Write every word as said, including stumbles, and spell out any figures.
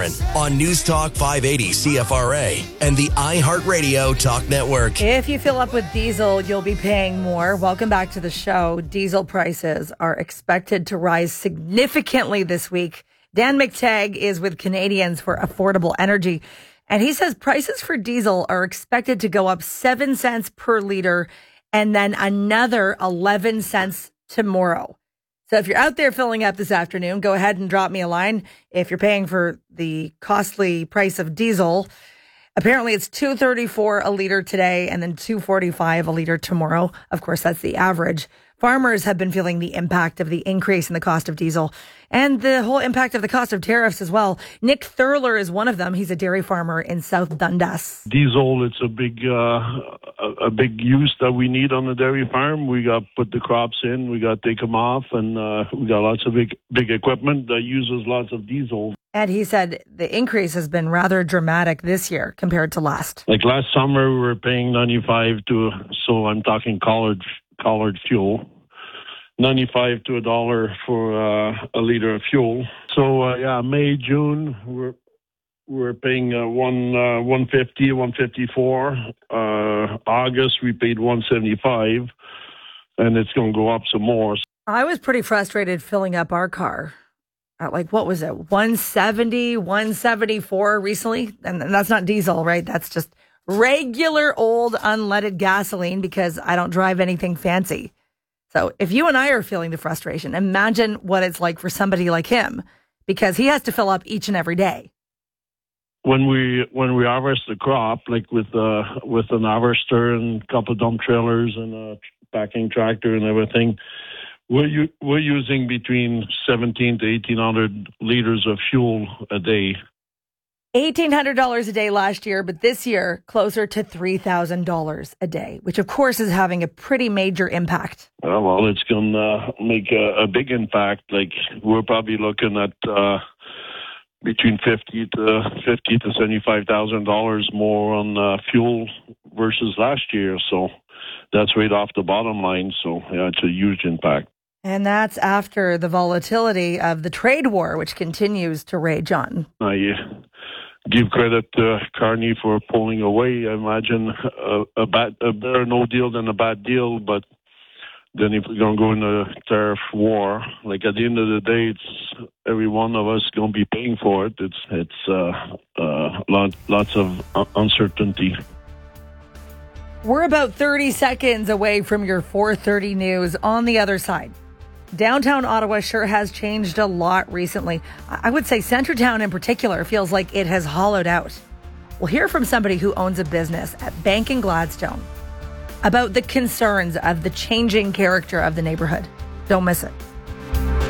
Cameron on News Talk five eighty C F R A and the iHeartRadio Talk Network. If you fill up with diesel, you'll be paying more. Welcome back to the show. Diesel prices are expected to rise significantly this week. Dan McTagg is with Canadians for Affordable Energy, and he says prices for diesel are expected to go up seven cents per liter and then another eleven cents tomorrow. So if you're out there filling up this afternoon, go ahead and drop me a line. If you're paying for the costly price of diesel, apparently it's two thirty-four a liter today and then two forty-five a liter tomorrow. Of course, that's the average. Farmers have been feeling the impact of the increase in the cost of diesel and the whole impact of the cost of tariffs as well. Nick Thurler is one of them. He's a dairy farmer in South Dundas. Diesel, it's a big uh, a, a big use that we need on the dairy farm. We got to put the crops in, we got to take them off, and uh, we got lots of big, big equipment that uses lots of diesel. And he said the increase has been rather dramatic this year compared to last. Like last summer, we were paying ninety-five to, so I'm talking collard, collard fuel. ninety-five to a dollar for uh, a liter of fuel. So uh, yeah, May, June, we're we're paying uh, one uh, one fifty, one fifty four. Uh, August we paid one seventy five, and it's going to go up some more. I was pretty frustrated filling up our car at like what was it, one seventy, one seventy four recently, and that's not diesel, right? That's just regular old unleaded gasoline because I don't drive anything fancy. So if you and I are feeling the frustration, imagine what it's like for somebody like him, because he has to fill up each and every day. When we when we harvest the crop, like with uh, with an harvester and a couple of dump trailers and a packing tractor and everything, we're u- we're using between seventeen to eighteen hundred liters of fuel a day. eighteen hundred dollars a day last year, but this year closer to three thousand dollars a day, which of course is having a pretty major impact. Uh, well, it's going to make a, a big impact. Like we're probably looking at uh, between fifty to fifty to seventy-five thousand dollars more on uh, fuel versus last year. So that's right off the bottom line. So yeah, it's a huge impact. And that's after the volatility of the trade war, which continues to rage on. Uh, yeah. Give credit to Carney for pulling away. I imagine a, a, bad, a better no deal than a bad deal, but then if we're going to go into a tariff war, like at the end of the day, it's every one of us going to be paying for it. It's it's uh, uh, lot, lots of uncertainty. We're about thirty seconds away from your four thirty news. On the other side, downtown Ottawa sure has changed a lot recently. I would say Centretown in particular feels like it has hollowed out. We'll hear from somebody who owns a business at Bank and Gladstone about the concerns of the changing character of the neighborhood. Don't miss it.